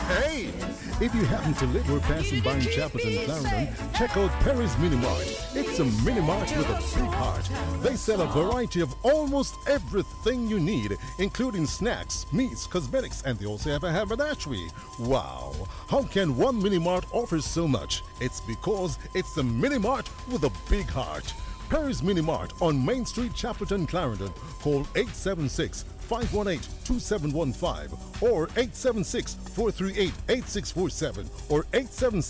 Hey! If you happen to live or passing by in Chapelton, Clarendon, check out Perry's Mini Mart. It's a mini mart with a big heart. They sell a variety of almost everything you need, including snacks, meats, cosmetics, and they also have a haberdashery. Wow! How can one mini mart offer so much? It's because it's a mini mart with a big heart. Perry's Mini Mart on Main Street, Chapelton, Clarendon. Call 876-518-2715 or 876-438-8647 or 876